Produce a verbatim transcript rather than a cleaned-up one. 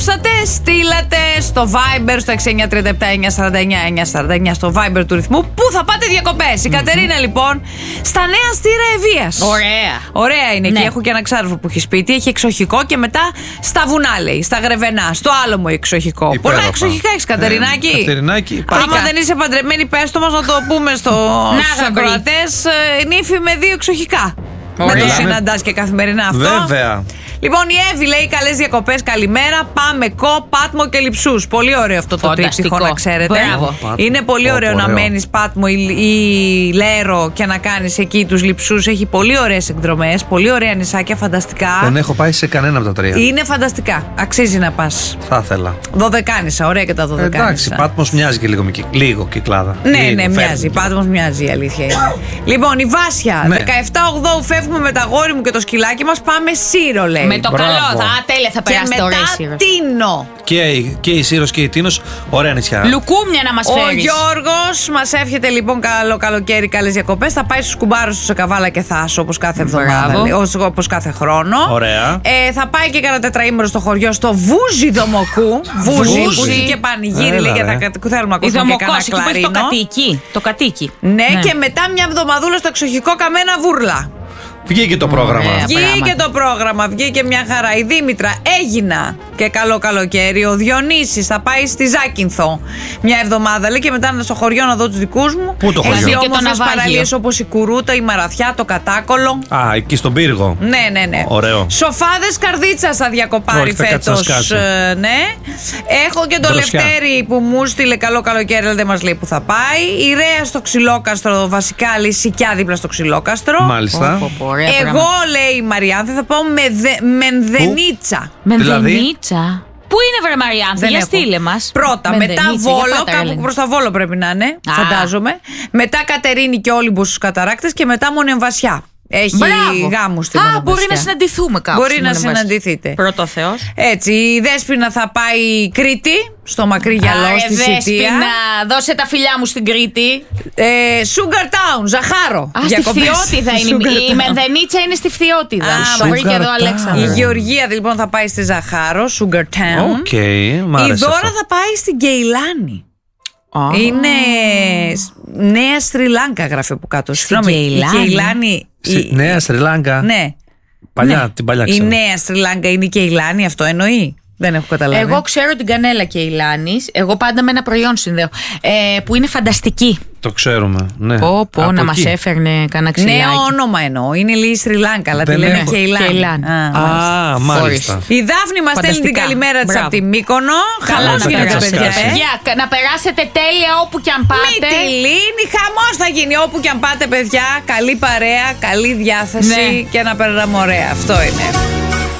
Γράψατε, στείλατε στο Viber στο έξι εννιά τρία επτά εννιά τέσσερα εννιά εννιά τέσσερα εννιά στο Viber του ρυθμού. Πού θα πάτε διακοπές? Η mm-hmm. Κατερίνα λοιπόν στα Νέα Στήρα Ευβοίας. Ωραία. Ωραία είναι ναι. εκεί. Έχω και ένα ξάδερφο που έχει σπίτι. Έχει εξοχικό και μετά στα βουνά, λέει. Στα Γρεβενά. Στο άλλο μου εξοχικό. Υπέροχα. Πολλά εξοχικά έχει, Κατερινάκη. Ε, Κατερινάκη. Άμα δεν είσαι παντρεμένη, πες το μας να το πούμε στους ακροατές. Νύφη με δύο εξοχικά. Δεν το συναντάς και καθημερινά αυτό. Βέβαια. Λοιπόν, η Εύη λέει καλές διακοπές, καλημέρα. Πάμε Κο, Πάτμο και Λειψούς. Πολύ ωραίο αυτό το τρίπτυχο, να ξέρετε. Μπράβο. Είναι πολύ ωραίο, ωραίο να μένεις Πάτμο ή, ή Λέρο και να κάνεις εκεί τους Λειψούς. Έχει πολύ ωραίες εκδρομές, πολύ ωραία νησάκια, φανταστικά. Δεν έχω πάει σε κανένα από τα τρία. Είναι φανταστικά. Αξίζει να πας. Θα ήθελα. Δωδεκάνησα, ωραία και τα δωδεκάνησα. Εντάξει, Πάτμος μοιάζει και λίγο, λίγο κυκλάδα. Ναι, λίγο, ναι, μοιάζει. Πάτμος μοιάζει, η αλήθεια είναι. Λοιπόν, η Βάσια, ναι. δεκαεπτά ογδόου φεύγουμε με τα γόρι μου και το σκυλάκι μας. Πάμε Σύρο, λέει. Με το Μπράβο. καλό, θα τέλεια θα περάσετε ωραία Σύρο. Τίνο. Και, και η Σύρος και η Τίνος, ωραία νησιά. Λουκούμια να μας φέρεις. Ο Γιώργος μας εύχεται λοιπόν καλό καλοκαίρι, καλές διακοπές. Θα πάει στους κουμπάρους του σε Καβάλα και Θάσο όπως κάθε εβδομάδα, όπως κάθε χρόνο. Ωραία. Ε, θα πάει και κανένα τετραήμερο στο χωριό στο Βούζι Δομοκού. Βούζι, που έχει και πανηγύρι, λέει, για τα θέλουμε να ακούσουμε και κανένα κλαρίνο. Το κατοίκι. Το κατοίκι. Ναι, ναι, και μετά μια εβδομαδούλα στο εξοχικό Καμένα Βούρλα. Βγήκε το πρόγραμμα. Ωραία, βγήκε το πρόγραμμα, βγήκε μια χαρά. Η Δήμητρα, Έγινα και καλό καλοκαίρι. Ο Διονύσης θα πάει στη Ζάκυνθο μια εβδομάδα, λέει, και μετά στο χωριό να δω τους δικούς μου. Πού το χωριό? Έχει όμορφες παραλίες όπως η Κουρούτα, η Μαραθιά, το Κατάκολο. Α, εκεί στον πύργο. Ναι, ναι, ναι. Ωραίο. Σοφάδες Καρδίτσας θα διακοπάρει φέτος. Ε, ναι. Έχω και το Δροσιά. Λευτέρη που μου στείλε καλό καλοκαίρι, αλλά δεν μας λέει που θα πάει. Η Ρέα στο Ξυλόκαστρο, βασικά λέει Σικιά δίπλα στο Ξυλόκαστρο. Μάλιστα. Πω, πω, ωραία Εγώ, πράγματα. λέει η Μαριάνθη, θα πάω με δε, Μενδενίτσα. Μενδενίτσα. Πού είναι, βρε Μαριάνθη, για στείλε μας. Πρώτα, μετά Βόλο, κάπου προς τα Βόλο πρέπει να είναι, Α. φαντάζομαι. Μετά Κατερίνη και Όλυμπος στους Καταράκτες και μετά Μονεμβασιά. Έχει γάμου στη Μονεμβασιά. Α, μπορεί να συναντηθούμε κάπου. Μπορεί να συναντηθείτε. Πρώτο Θεός. Έτσι, η Δέσποινα θα πάει Κρήτη, στο μακρύ γυαλό, στη Σιτία. Δέσποινα, δώσε τα φιλιά μου στην Κρήτη. Ε, Sugar Town, Ζαχάρο. Α, στη Φθιώτιδα είναι. Η Μενδενίτσα είναι στη Φθιώτιδα. Α, μπορεί και εδώ Αλέξανδρο. Η Γεωργία λοιπόν θα πάει στη Ζαχάρο, Sugar Town. Okay, η Δώρα θα πάει στην Κεϊλάνη. Oh. Είναι Νέα Σρι Λάγκα, γράφει από κάτω. Συγγνώμη, η Κεϊλάνη. Η... Νέα Σρι Λάγκα. Ναι. Παλιά, ναι. την παλιά ξέρω. Η Νέα Σρι Λάγκα είναι η Κεϊλάνη, αυτό εννοεί. Δεν έχω καταλάβει. Εγώ ξέρω την κανέλα Κεϊλάνης. Εγώ πάντα με ένα προϊόν συνδέω. Ε, που είναι φανταστική. Το ξέρουμε. Ναι. Πω, πω, να μας έφερνε κανένα ξυλάκι. Νέο όνομα εννοώ. Είναι η Σρι Λάγκα, αλλά τη λένε Κεϊλάνη. Α, μάλιστα. Η Δάφνη μας στέλνει την καλημέρα της από τη Μύκονο. Καλά να περάσετε, παιδιά. Να περάσετε τέλεια όπου και αν πάτε. Μη τη λύνει, χαμός θα γίνει όπου και αν πάτε, παιδιά. Καλή παρέα, καλή διάθεση και να περνάμε ωραία. Αυτό είναι.